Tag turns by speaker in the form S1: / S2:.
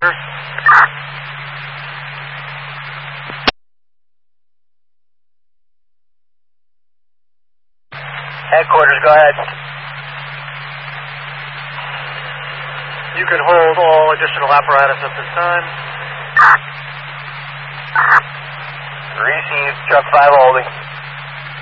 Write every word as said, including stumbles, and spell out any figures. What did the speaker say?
S1: Headquarters, go ahead.
S2: You can hold all additional apparatus at this time.
S1: Received, truck five holding.